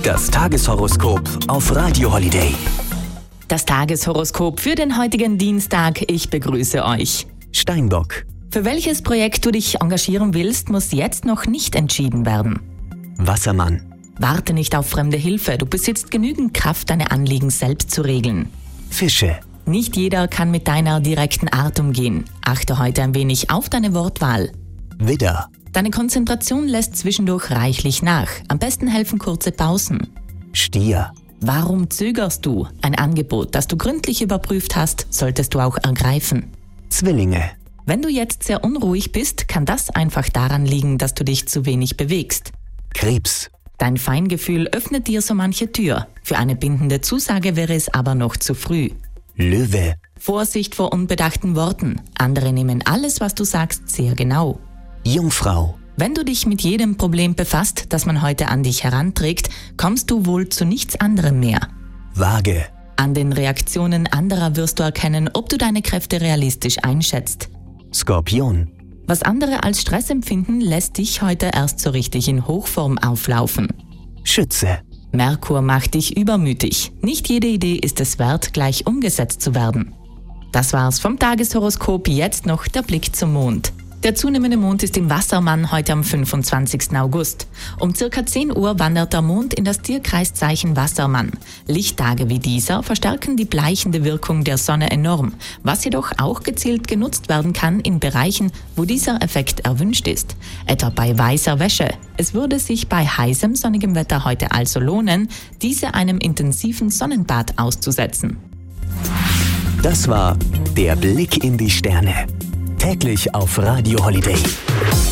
Das Tageshoroskop auf Radio Holiday. Das Tageshoroskop für den heutigen Dienstag. Ich begrüße euch. Steinbock. Für welches Projekt du dich engagieren willst, muss jetzt noch nicht entschieden werden. Wassermann. Warte nicht auf fremde Hilfe. Du besitzt genügend Kraft, deine Anliegen selbst zu regeln. Fische. Nicht jeder kann mit deiner direkten Art umgehen. Achte heute ein wenig auf deine Wortwahl. Widder. Deine Konzentration lässt zwischendurch reichlich nach. Am besten helfen kurze Pausen. Stier. Warum zögerst du? Ein Angebot, das du gründlich überprüft hast, solltest du auch ergreifen. Zwillinge. Wenn du jetzt sehr unruhig bist, kann das einfach daran liegen, dass du dich zu wenig bewegst. Krebs. Dein Feingefühl öffnet dir so manche Tür. Für eine bindende Zusage wäre es aber noch zu früh. Löwe. Vorsicht vor unbedachten Worten. Andere nehmen alles, was du sagst, sehr genau. Jungfrau. Wenn du dich mit jedem Problem befasst, das man heute an dich heranträgt, kommst du wohl zu nichts anderem mehr. Waage. An den Reaktionen anderer wirst du erkennen, ob du deine Kräfte realistisch einschätzt. Skorpion. Was andere als Stress empfinden, lässt dich heute erst so richtig in Hochform auflaufen. Schütze. Merkur macht dich übermütig. Nicht jede Idee ist es wert, gleich umgesetzt zu werden. Das war's vom Tageshoroskop. Jetzt noch der Blick zum Mond. Der zunehmende Mond ist im Wassermann heute am 25. August. Um ca. 10 Uhr wandert der Mond in das Tierkreiszeichen Wassermann. Lichttage wie dieser verstärken die bleichende Wirkung der Sonne enorm, was jedoch auch gezielt genutzt werden kann in Bereichen, wo dieser Effekt erwünscht ist. Etwa bei weißer Wäsche. Es würde sich bei heißem, sonnigem Wetter heute also lohnen, diese einem intensiven Sonnenbad auszusetzen. Das war der Blick in die Sterne. Täglich auf Radio Holiday.